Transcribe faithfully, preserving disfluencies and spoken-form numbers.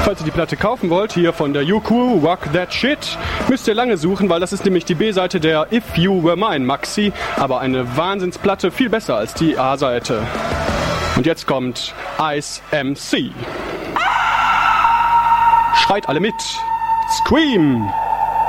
Falls ihr die Platte kaufen wollt, hier von der U-Crew, Rock That Shit, müsst ihr lange suchen, weil das ist nämlich die B-Seite der If You Were Mine Maxi, aber eine Wahnsinnsplatte, viel besser als die A-Seite. Und jetzt kommt Ice M C. Schreit alle mit. Scream!